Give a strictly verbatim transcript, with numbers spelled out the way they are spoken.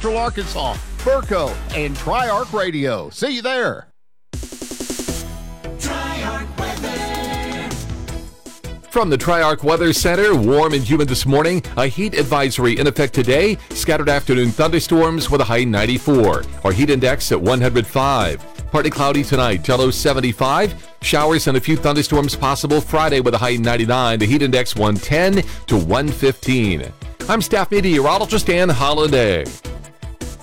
Central Arkansas, Burco, and Tri-Arc Radio. See you there. Tri-Arc Weather. From the Tri-Arc Weather Center, warm and humid this morning. A heat advisory in effect today. Scattered afternoon thunderstorms with a high ninety-four. Our heat index at one hundred five. Partly cloudy tonight, low seventy-five. Showers and a few thunderstorms possible Friday with a high ninety-nine. The heat index one ten to one fifteen. I'm staff meteorologist Ann Holiday.